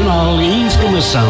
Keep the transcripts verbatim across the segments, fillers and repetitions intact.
Jornal e Informação.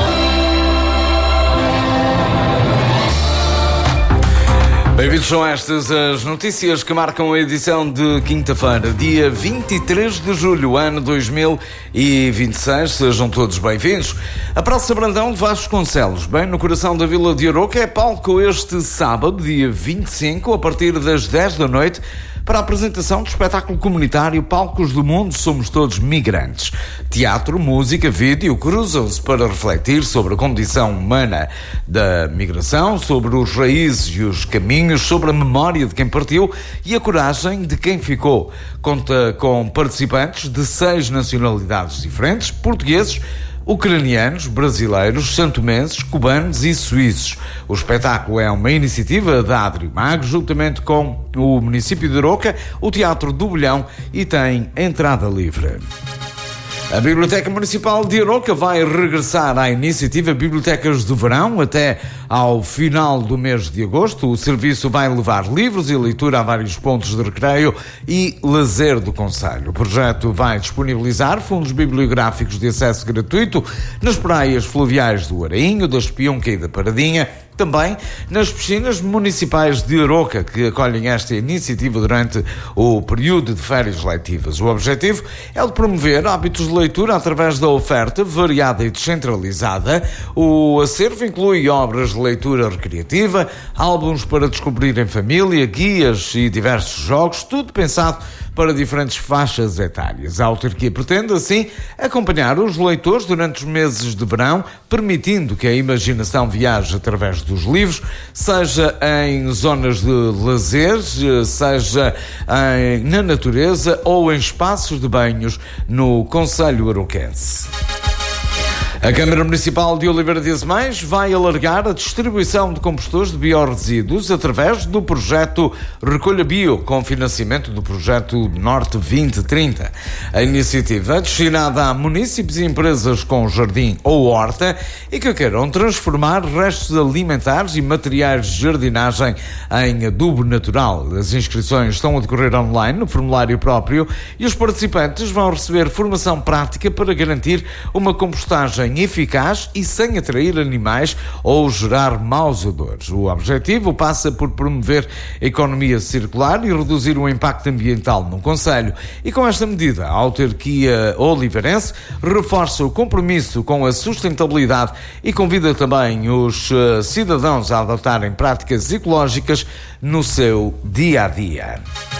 Bem-vindos, são estas as notícias que marcam a edição de quinta-feira, dia vinte e três de julho, ano dois mil e vinte e seis. Sejam todos bem-vindos. A Praça Brandão de Vasconcelos, bem no coração da Vila de Aroca, é palco este sábado, dia vinte e cinco, a partir das dez da noite, para a apresentação do espetáculo comunitário Palcos do Mundo Somos Todos Migrantes. Teatro, música, vídeo cruzam-se para refletir sobre a condição humana da migração, sobre os raízes e os caminhos, sobre a memória de quem partiu e a coragem de quem ficou. Conta com participantes de seis nacionalidades diferentes: portugueses, ucranianos, brasileiros, santomenses, cubanos e suíços. O espetáculo é uma iniciativa da Adrimag, juntamente com o município de Aroca, o Teatro do Bolhão, e tem entrada livre. A Biblioteca Municipal de Aroca vai regressar à iniciativa Bibliotecas do Verão até ao final do mês de agosto. O serviço vai levar livros e leitura a vários pontos de recreio e lazer do concelho. O projeto vai disponibilizar fundos bibliográficos de acesso gratuito nas praias fluviais do Arainho, da Espionca e da Paradinha, também nas piscinas municipais de Aroca, que acolhem esta iniciativa durante o período de férias letivas. O objetivo é o de promover hábitos de leitura através da oferta variada e descentralizada. O acervo inclui obras de leitura recreativa, álbuns para descobrir em família, guias e diversos jogos, tudo pensado para diferentes faixas etárias. A autarquia pretende, assim, acompanhar os leitores durante os meses de verão, permitindo que a imaginação viaje através dos livros, seja em zonas de lazer, seja em, na natureza ou em espaços de banhos no concelho aroquense. A Câmara Municipal de Oliveira de Azemais vai alargar a distribuição de compostores de biorresíduos através do projeto Recolha Bio, com financiamento do projeto Norte vinte trinta. A iniciativa é destinada a munícipes e empresas com jardim ou horta e que queiram transformar restos alimentares e materiais de jardinagem em adubo natural. As inscrições estão a decorrer online no formulário próprio e os participantes vão receber formação prática para garantir uma compostagem eficaz e sem atrair animais ou gerar maus odores. O objetivo passa por promover a economia circular e reduzir o impacto ambiental no concelho. E com esta medida, a autarquia oliveirense reforça o compromisso com a sustentabilidade e convida também os uh, cidadãos a adotarem práticas ecológicas no seu dia-a-dia.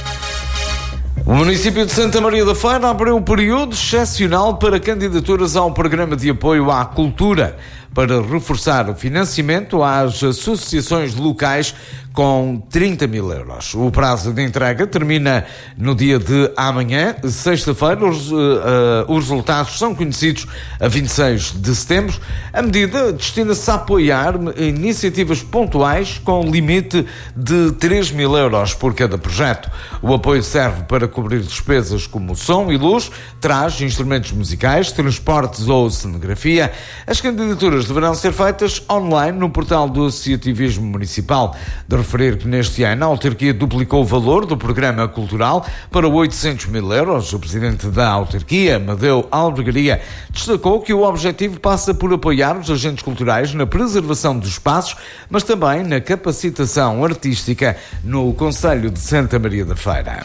O município de Santa Maria da Feira abriu um período excepcional para candidaturas ao programa de apoio à cultura, para reforçar o financiamento às associações locais com trinta mil euros. O prazo de entrega termina no dia de amanhã, sexta-feira. Os, uh, uh, os resultados são conhecidos a vinte e seis de setembro. A medida destina-se a apoiar iniciativas pontuais com limite de três mil euros por cada projeto. O apoio serve para cobrir despesas como som e luz, traje, instrumentos musicais, transportes ou cenografia. As candidaturas deverão ser feitas online no portal do Associativismo Municipal. De referir que neste ano a autarquia duplicou o valor do programa cultural para oitocentos mil euros. O presidente da autarquia, Amadeu Albergaria, destacou que o objetivo passa por apoiar os agentes culturais na preservação dos espaços, mas também na capacitação artística no concelho de Santa Maria da Feira.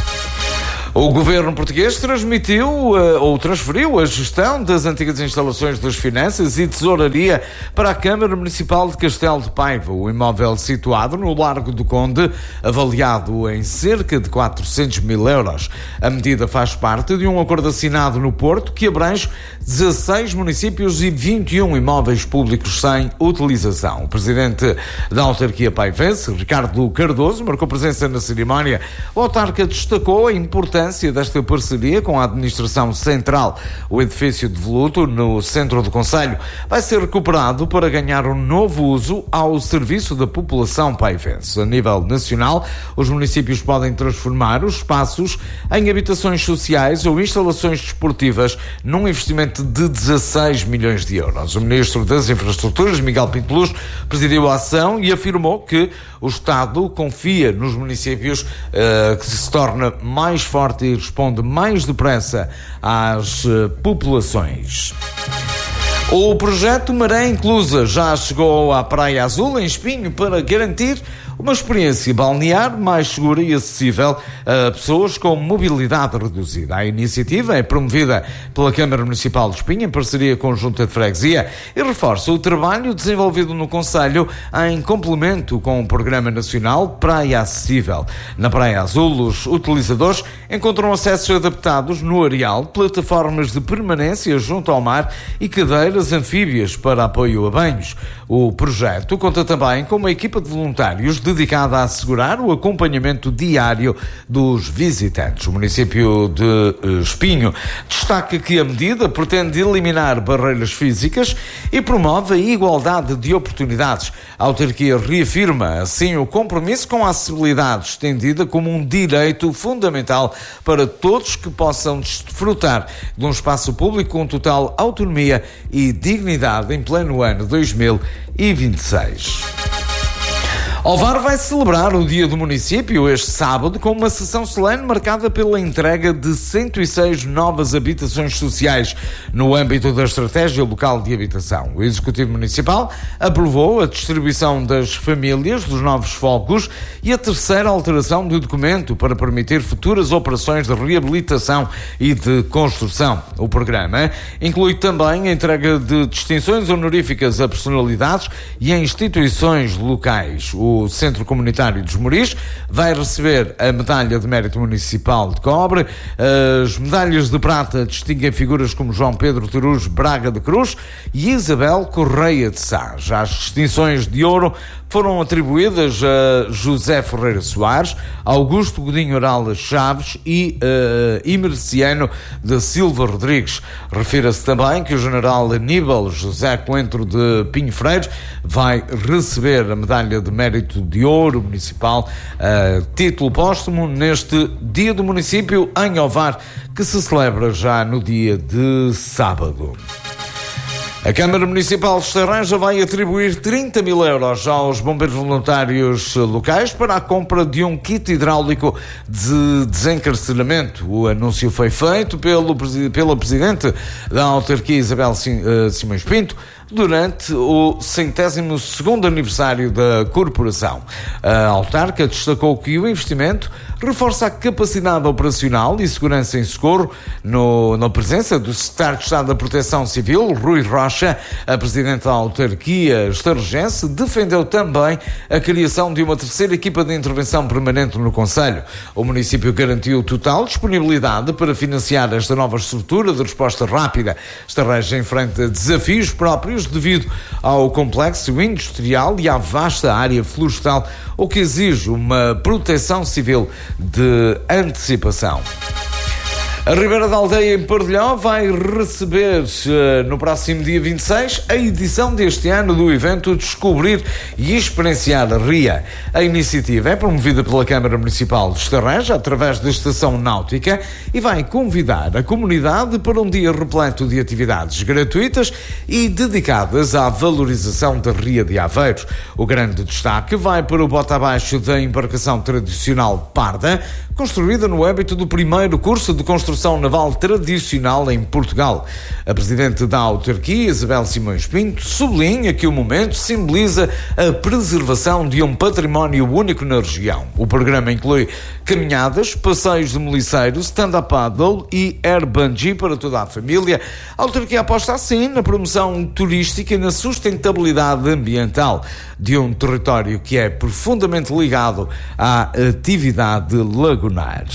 O governo português transmitiu uh, ou transferiu a gestão das antigas instalações das finanças e tesouraria para a Câmara Municipal de Castelo de Paiva. O imóvel situado no Largo do Conde, avaliado em cerca de quatrocentos mil euros. A medida faz parte de um acordo assinado no Porto que abrange dezasseis municípios e vinte e um imóveis públicos sem utilização. O presidente da autarquia paivense, Ricardo Cardoso, marcou presença na cerimónia. O autarca destacou a importância desta parceria com a administração central. O edifício de Voluto, no centro do concelho, vai ser recuperado para ganhar um novo uso ao serviço da população paivense. A nível nacional, os municípios podem transformar os espaços em habitações sociais ou instalações desportivas num investimento de dezasseis milhões de euros. O ministro das Infraestruturas, Miguel Pinto Luz, presidiu a ação e afirmou que o Estado confia nos municípios, uh, que se torna mais forte e responde mais depressa às uh, populações. O projeto Maré Inclusa já chegou à Praia Azul, em Espinho, para garantir uma experiência balnear mais segura e acessível a pessoas com mobilidade reduzida. A iniciativa é promovida pela Câmara Municipal de Espinho, em parceria com a Junta de Freguesia, e reforça o trabalho desenvolvido no Concelho em complemento com o Programa Nacional Praia Acessível. Na Praia Azul, os utilizadores encontram acessos adaptados no areal, plataformas de permanência junto ao mar e cadeiras anfíbias para apoio a banhos. O projeto conta também com uma equipa de voluntários dedicada a assegurar o acompanhamento diário dos visitantes. O município de Espinho destaca que a medida pretende eliminar barreiras físicas e promove a igualdade de oportunidades. A autarquia reafirma, assim, o compromisso com a acessibilidade estendida como um direito fundamental para todos que possam desfrutar de um espaço público com total autonomia e dignidade em pleno ano dois mil e vinte e seis. Ovar vai celebrar o Dia do Município este sábado com uma sessão solene marcada pela entrega de cento e seis novas habitações sociais no âmbito da Estratégia Local de Habitação. O Executivo Municipal aprovou a distribuição das famílias dos novos focos e a terceira alteração do documento para permitir futuras operações de reabilitação e de construção. O programa inclui também a entrega de distinções honoríficas a personalidades e a instituições locais. O O Centro Comunitário dos Moris vai receber a Medalha de Mérito Municipal de Cobre. As medalhas de prata distinguem figuras como João Pedro Terus Braga de Cruz e Isabel Correia de Sá. Já as distinções de ouro foram atribuídas a José Ferreira Soares, Augusto Godinho Orala Chaves e uh, Imerciano da Silva Rodrigues. Refira-se também que o general Aníbal José Coentro de Pinho Freire vai receber a Medalha de Mérito de Ouro Municipal, uh, título póstumo, neste Dia do Município em Ovar, que se celebra já no dia de sábado. A Câmara Municipal de Estarreja vai atribuir trinta mil euros aos bombeiros voluntários locais para a compra de um kit hidráulico de desencarceramento. O anúncio foi feito pelo, pela Presidente da autarquia, Isabel Simões Pinto, durante o centésimo segundo aniversário da corporação. A autarca destacou que o investimento reforça a capacidade operacional e segurança em socorro no, na presença do secretário de Estado da Proteção Civil, Rui Rocha. A Presidente da autarquia estarrejense defendeu também a criação de uma terceira equipa de intervenção permanente no concelho. O município garantiu total disponibilidade para financiar esta nova estrutura de resposta rápida. Estarreja enfrenta desafios próprios devido ao complexo industrial e à vasta área florestal, o que exige uma proteção civil de antecipação. A Ribeira da Aldeia, em Pardelhó, vai receber uh, no próximo dia vinte e seis a edição deste ano do evento Descobrir e Experienciar a Ria. A iniciativa é promovida pela Câmara Municipal de Estarreja através da Estação Náutica e vai convidar a comunidade para um dia repleto de atividades gratuitas e dedicadas à valorização da Ria de Aveiros. O grande destaque vai para o bota abaixo da embarcação tradicional Parda, construída no âmbito do primeiro curso de construção naval tradicional em Portugal. A Presidente da autarquia, Isabel Simões Pinto, sublinha que o momento simboliza a preservação de um património único na região. O programa inclui caminhadas, passeios de moliceiro, stand-up paddle e air bungee para toda a família. A autarquia aposta assim na promoção turística e na sustentabilidade ambiental de um território que é profundamente ligado à atividade lagunar.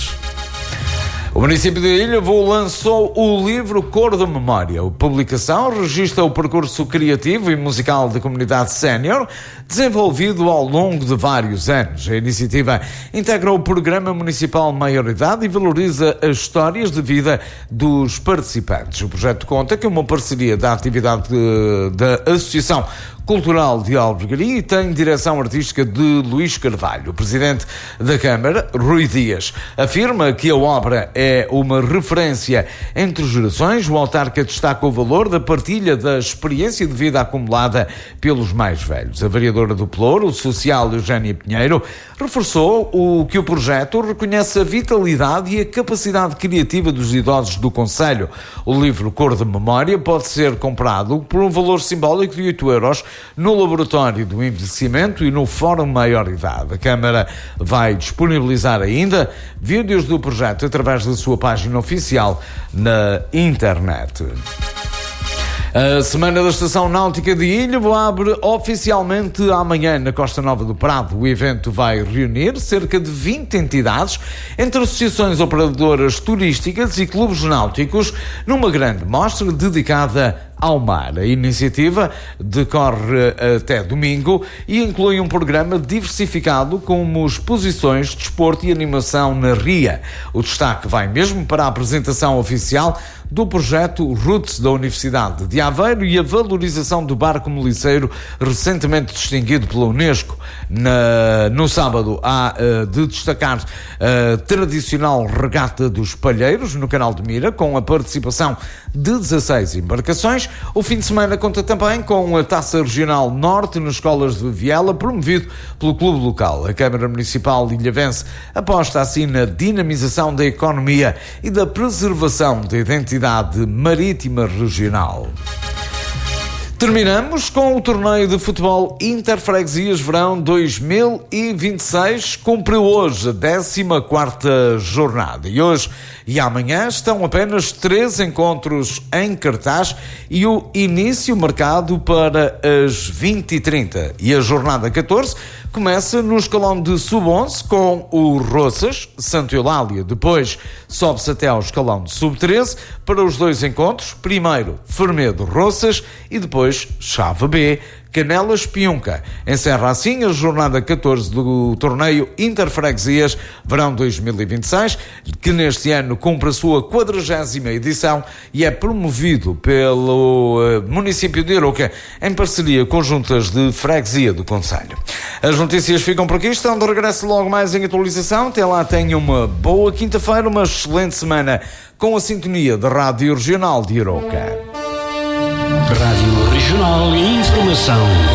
O município de Ilhavo lançou o livro Cor da Memória. A publicação registra o percurso criativo e musical da comunidade sénior, desenvolvido ao longo de vários anos. A iniciativa integra o Programa Municipal Maioridade e valoriza as histórias de vida dos participantes. O projeto conta com uma parceria da atividade de, da Associação Cultural de Albergaria e tem direção artística de Luís Carvalho. O presidente da Câmara, Rui Dias, afirma que a obra é uma referência entre gerações. O autarca destaca o valor da partilha da experiência de vida acumulada pelos mais velhos. A vereadora do Pelouro, social Eugénia Pinheiro, reforçou o que o projeto reconhece a vitalidade e a capacidade criativa dos idosos do concelho. O livro Cor de Memória pode ser comprado por um valor simbólico de oito euros no Laboratório do Envelhecimento e no Fórum Maior Idade. A Câmara vai disponibilizar ainda vídeos do projeto através da sua página oficial na internet. A Semana da Estação Náutica de Ilhavo abre oficialmente amanhã na Costa Nova do Prado. O evento vai reunir cerca de vinte entidades, entre associações operadoras turísticas e clubes náuticos, numa grande mostra dedicada ao mar. A iniciativa decorre até domingo e inclui um programa diversificado como exposições, desporto e animação na ria. O destaque vai mesmo para a apresentação oficial do projeto Roots da Universidade de Aveiro e a valorização do barco meliceiro recentemente distinguido pela Unesco. Na, no sábado há uh, de destacar a tradicional regata dos palheiros no Canal de Mira, com a participação de dezasseis embarcações. O fim de semana conta também com a Taça Regional Norte nas escolas de Viela, promovido pelo clube local. A Câmara Municipal ilhavense aposta assim na dinamização da economia e da preservação da identidade marítima regional. Terminamos com o torneio de futebol Interfreguesias Verão dois mil e vinte e seis. Cumpriu hoje a décima quarta jornada e hoje e amanhã estão apenas três encontros em cartaz e o início marcado para as vinte e trinta. E a jornada catorze começa no escalão de sub onze com o Roças, Santa Eulália. Depois sobe-se até ao escalão de sub treze para os dois encontros. Primeiro Fermedo Roças e depois Chave B, Canelas Piunca. Encerra assim a jornada catorze do torneio Interfreguesias Verão dois mil e vinte e seis, que neste ano cumpre a sua quadragésima edição e é promovido pelo uh, município de Aroca em parceria com juntas de freguesia do concelho. As notícias ficam por aqui, estão de regresso logo mais em atualização. Até lá, tenham uma boa quinta-feira, uma excelente semana com a sintonia da Rádio Regional de Aroca. Rádio Regional e Informação.